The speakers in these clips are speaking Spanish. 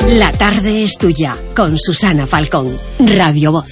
La tarde es tuya, con Susana Falcón, Radio Voz.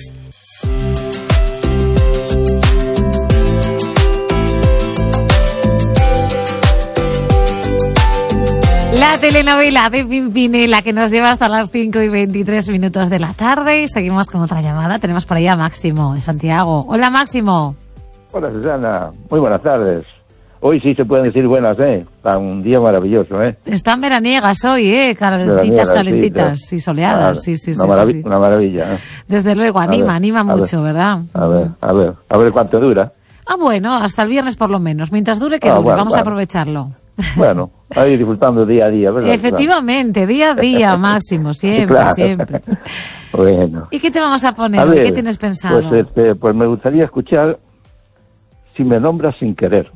La telenovela de Pimpinela que nos lleva hasta las 5:23 de la tarde. Y seguimos con otra llamada. Tenemos por ahí a Máximo de Santiago. Hola, Máximo. Hola, Susana. Muy buenas tardes. Hoy sí se pueden decir buenas, Está un día maravilloso, Están veraniegas hoy, calentitas sí, y soleadas. Sí. Una maravilla, Desde luego, anima mucho, ¿verdad? A ver cuánto dura. Bueno, hasta el viernes por lo menos. Mientras dure, que dure. Bueno, Vamos a aprovecharlo. Bueno, ahí disfrutando día a día, ¿verdad? Efectivamente, día a día, Máximo, siempre, claro. siempre. Bueno. ¿Y qué te vamos a poner? ¿Qué tienes pensado? Pues me gustaría escuchar Si me nombras sin querer,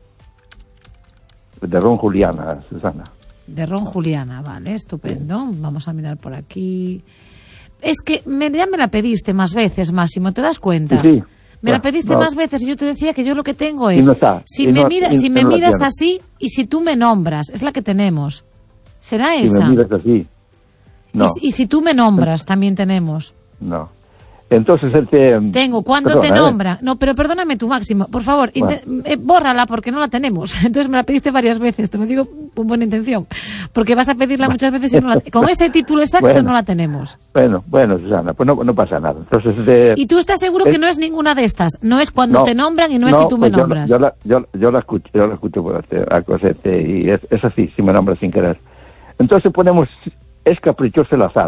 de Ron Juliana, Susana. De Ron Juliana, vale, estupendo. Vamos a mirar por aquí. Es que ya me la pediste más veces, Máximo, ¿te das cuenta? Sí. Me la pediste más veces y yo te decía que yo lo que tengo es... Y no está, si me miras así y si tú me nombras, es la que tenemos. ¿Será esa? Si me miras así, no. Y si tú me nombras, también tenemos. No. Entonces Tengo, cuando te nombran. No, pero perdóname tú, Máximo, por favor, bórrala porque no la tenemos. Entonces me la pediste varias veces, te lo digo con buena intención. Porque vas a pedirla muchas veces y con ese título exacto no la tenemos. Bueno, Susana, pues no pasa nada. Entonces, ¿y tú estás seguro que no es ninguna de estas? No es cuando te nombran y no es si tú me nombras. Yo la escucho por a Cosette y es así, si me nombras sin querer. Entonces ponemos, es caprichoso el azar.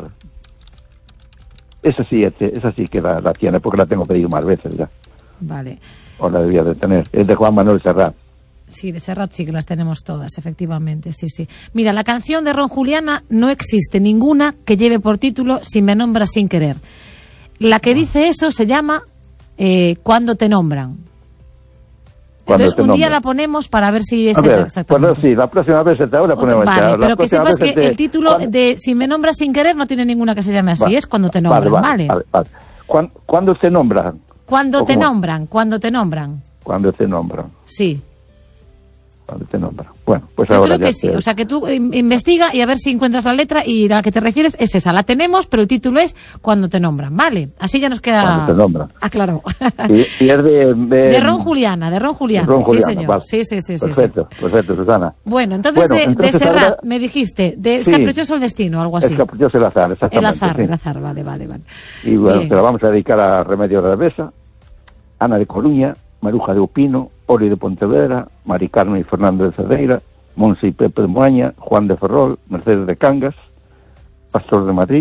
Esa sí que la tiene, porque la tengo pedido más veces ya. Vale. O la debía de tener. Es de Juan Manuel Serrat. Sí, de Serrat sí que las tenemos todas, efectivamente, sí. Mira, la canción de Ron Juliana no existe ninguna que lleve por título Si me nombras sin querer. La que dice eso se llama Cuando te nombran. Entonces un día la ponemos para ver si es esa exactamente. Pues sí, la próxima vez ahora ponemos. Vale, pero que sepas que el título de Si me nombras sin querer no tiene ninguna que se llame así, es Cuando te nombran, ¿vale? ¿Cuándo te nombran? Cuando te nombran. Cuando te nombran. Sí. Cuando te nombran. Bueno, pues yo ahora creo que sí, o sea que tú investiga y a ver si encuentras la letra y a la que te refieres es esa, la tenemos, pero el título es Cuando te nombran, ¿vale? Así ya nos queda... Cuando te nombran. Claro. Y es de Ron Juliana, sí señor, vale. Sí. Perfecto, Susana. Bueno, entonces de Serrat ahora... me dijiste, es caprichoso el destino, algo así. Es caprichoso el azar, exactamente. El azar, vale. Y bueno, te la vamos a dedicar a Remedio de la Besa, Ana de Coruña, Maruja de Upino, Ori de Pontevedra, Mari Carmen y Fernando de Cerdeira, Monse y Pepe de Moaña, Juan de Ferrol, Mercedes de Cangas, Pastor de Madrid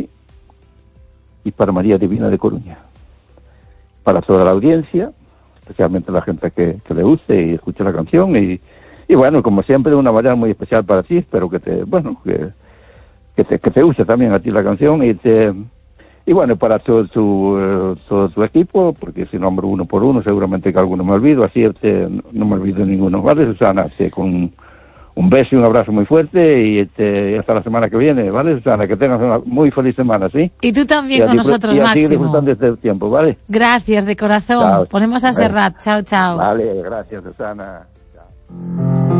y para María Divina de Coruña. Para toda la audiencia, especialmente la gente que le guste y escuche la canción y bueno, como siempre, de una manera muy especial para ti, espero que te guste también a ti la canción y bueno, para todo tu equipo, porque si nombro uno por uno, seguramente que alguno me olvido, así no me olvido ninguno, ¿vale, Susana? Con un beso y un abrazo muy fuerte y hasta la semana que viene, ¿vale, Susana? Que tengas una muy feliz semana, ¿sí? Y tú también con nosotros, Máximo. Y sigue disfrutando de este tiempo, ¿vale? Gracias, de corazón. Chao. Ponemos a Serrat. Chao. Vale, gracias, Susana. Chao.